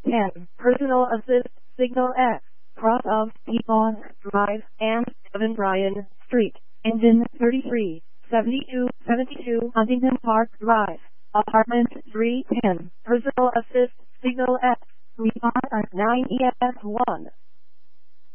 10. Personal assist, signal X. Cross of Peapod Drive and 7 Bryan Street. Engine 33. 7272 Huntington Park Drive. Apartment 310. Personal assist, signal X. We are at 9 ES1.